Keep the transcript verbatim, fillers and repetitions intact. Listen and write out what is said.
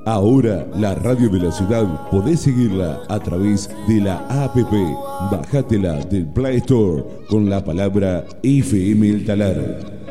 Ahora la radio de la ciudad podés seguirla a través de la app. Bájatela del Play Store con la palabra F M El Talar.